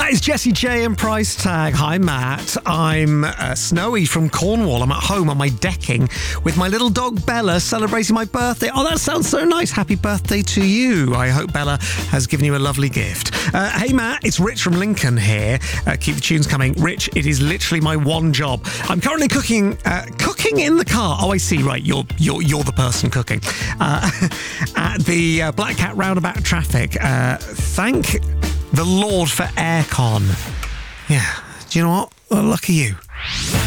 That is Jessie J and Price Tag. Hi, Matt. I'm Snowy from Cornwall. I'm at home on my decking with my little dog Bella celebrating my birthday. Oh, that sounds so nice. Happy birthday to you. I hope Bella has given you a lovely gift. Hey, Matt, it's Rich from Lincoln here. Keep the tunes coming. Rich, it is literally my one job. I'm currently cooking in the car. Oh, I see. Right, you're the person cooking. At the Black Cat roundabout traffic. Thank the Lord for aircon. Yeah. Do you know what? Well, lucky you.